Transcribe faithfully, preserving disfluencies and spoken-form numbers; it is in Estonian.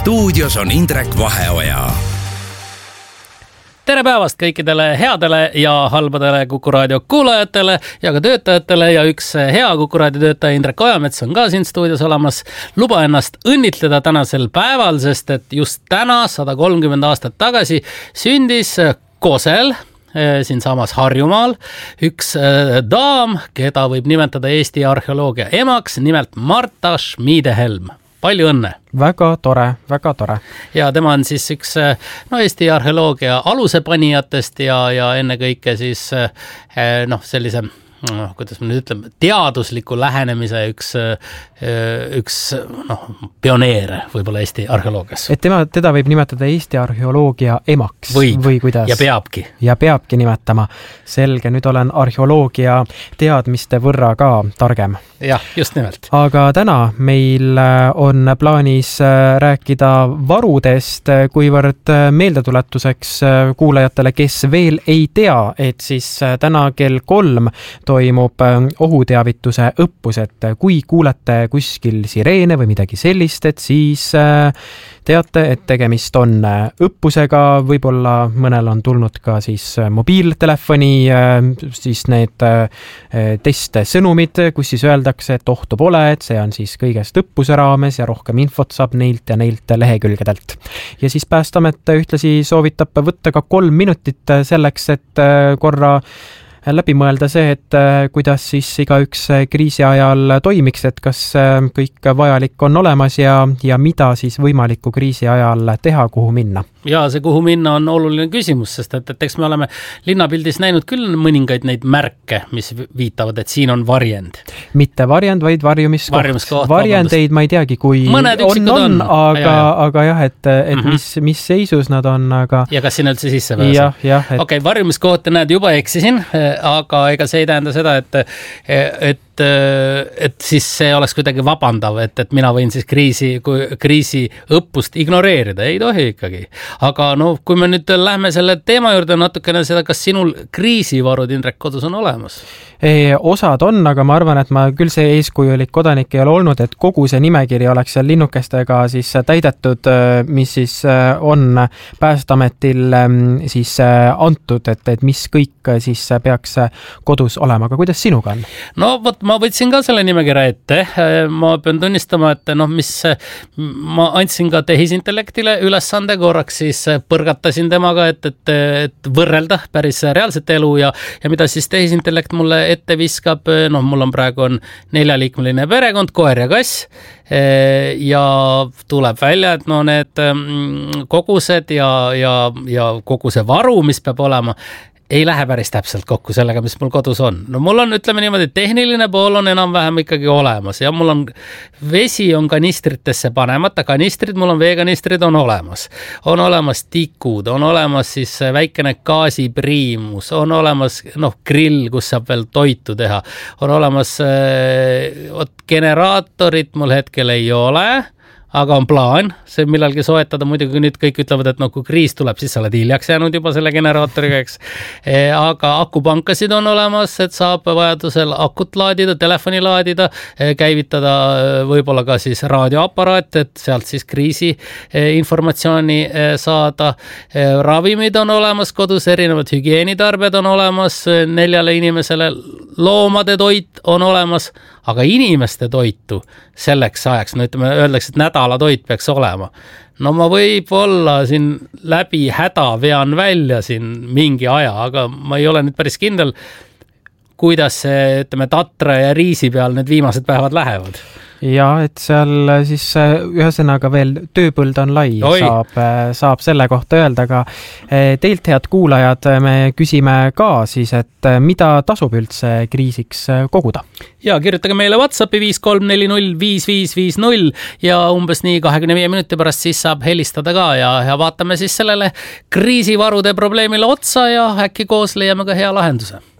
stuudios on Indrek Vaheoja. Tere päevast kõikidele headele ja halbadele Kuku Raadio kuulajatele ja ka töötajatele ja üks hea Kuku Raadio töötaja Indrek Ojamets on ka siin stuudios olemas. Luba ennast õnnitleda tänasel päeval, sest et just täna sada kolmkümmend aastat tagasi sündis Kosel siin samas Harjumaal üks daam, keda võib nimetada Eesti arheoloogia emaks, nimelt Marta Schmiedehelm. Palju õnne! Väga tore, väga tore. Ja tema on siis üks no, Eesti arheoloogia alusepanijatest ja, ja enne kõike siis noh, sellise, no, kuidas ma nüüd ütleme, teadusliku lähenemise üks, üks noh, pioneere võib-olla Eesti arheoloogias. Et tema, teda võib nimetada Eesti arheoloogia emaks. Võib, või kuidas? Ja peabki. Ja peabki nimetama. Selge, nüüd olen arheoloogia teadmiste võrra ka targem. Jah, just nimelt. Aga täna meil on plaanis rääkida varudest, kuivõrd meeldetuletuseks kuulajatele, kes veel ei tea, et siis täna kell kolm toimub ohuteavituse õppus, et kui kuulete kuskil sireene või midagi sellist, et siis teate, et tegemist on õppusega, võib-olla mõnel on tulnud ka siis mobiiltelefoni, siis need testsõnumid, kus siis öeldakse, et ohtu pole, et see on siis kõigest õppuse raames ja rohkem infot saab neilt ja neilt lehekülgedelt. Ja siis Päästeamet ühtlasi soovitab võtta ka kolm minutit selleks, et korra läbi mõelda see, et kuidas siis iga üks kriisi ajal toimiks, et kas kõik vajalik on olemas ja, ja mida siis võimaliku kriisi ajal teha, kuhu minna. Ja see kuhu minna on oluline küsimus, sest et, et eks me oleme linnapildis näinud küll mõningaid neid märke, mis viitavad, et siin on varjend. Mitte varjend, vaid varjumiskoht. Varjumiskoht Varjendeid ma ei teagi, kui mõned on, on, on, aga, ja, ja. aga jah, et, et mm-hmm. mis, mis seisus nad on, aga... Ja kas sinna üldse sisse pääse? jah, jah. Et... Okei, okay, varjumiskohta näed, juba eksisin, aga ega see ei tähenda seda, et, et et siis see oleks kuidagi vabandav, et, et mina võin siis kriisi, kriisi õppust ignoreerida. Ei tohi ikkagi. Aga no, kui me nüüd lähme selle teema juurde natukene seda, kas sinul kriisivarud, Indrek, kodus on olemas? Ei, osad on, aga ma arvan, et ma küll see eeskujulik kodanik ei ole olnud, et kogu see nimekiri oleks seal linnukestega siis täidetud, mis siis on Päästeametil siis antud, et, et mis kõik siis peaks kodus olema. Aga kuidas sinuga on? No võt, ma võtsin ka selle nimekirja ette. Ma pean tunnistama, et noh, mis ma andsin ka tehisintellektile ülesande korraks, siis põrgatasin temaga, et, et, et võrrelda päris reaalset elu ja, ja mida siis tehisintellekt mulle ette viskab. No mul on praegu on neljaliikmeline perekond, koer ja kass ja tuleb välja, et no need kogused ja, ja, ja kogu see varu, mis peab olema, ei lähe päris täpselt kokku sellega, mis mul kodus on. No mul on, ütleme niimoodi, tehniline pool on enam-vähem ikkagi olemas ja mul on vesi on kanistritesse panemata, kanistrid, mul on veekanistrid on olemas. On olemas tikud, on olemas siis väikene gaasipriimus, on olemas noh, grill, kus saab veel toitu teha. On olemas äh, generaatorit mul hetkel ei ole, aga on plaan see millalgi soetada, muidugi nüüd kõik ütlevad, et no kui kriis tuleb, siis sa oled hiljaks jäänud juba selle generaatoriga, eks. E, aga akupankasid on olemas, et saab vajadusel akut laadida, telefoni laadida, e, käivitada võib-olla ka siis raadioaparaat, et sealt siis kriisi e, informatsiooni e, saada. E, ravimid on olemas kodus, erinevad hügieenitarbed on olemas, neljale inimesele loomade toit on olemas, aga inimeste toitu selleks ajaks, no ütleme, öeldakse, et nädala toit peaks olema. No ma võib-olla siin läbi häda vean välja siin mingi aja, aga ma ei ole nüüd päris kindel, kuidas see, ütleme, Tatra ja Riisi peal need viimased päevad lähevad. Ja, et seal siis ühesõnaga veel tööpõld on lai, saab, saab selle kohta öelda, aga teilt, head kuulajad, me küsime ka siis, et mida tasub üldse kriisiks koguda? Ja kirjutage meile WhatsAppi viis kolm neli null viis viis viis null ja umbes nii kahekümne viie minuti pärast siis saab helistada ka ja, ja vaatame siis sellele kriisivarude probleemile otsa ja äkki koos leiame ka hea lahenduse.